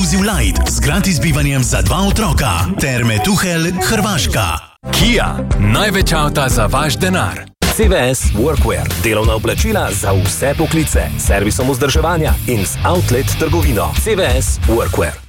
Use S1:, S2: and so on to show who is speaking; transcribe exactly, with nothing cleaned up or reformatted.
S1: Inclusive Light z gratis bivanjem za dva otroka. Terme Tuhelj, Hrvaška.
S2: Kia, največ avta za vaš denar.
S3: C V S Workwear, delovna oblačila za vse poklice, servisom vzdrževanja in z outlet trgovino. C V S Workwear.